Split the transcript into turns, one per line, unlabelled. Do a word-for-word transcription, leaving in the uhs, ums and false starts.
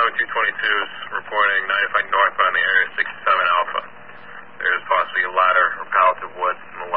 one two two two is reporting ninety-five northbound in the area sixty-seven Alpha. There is possibly a ladder or pallet of wood in the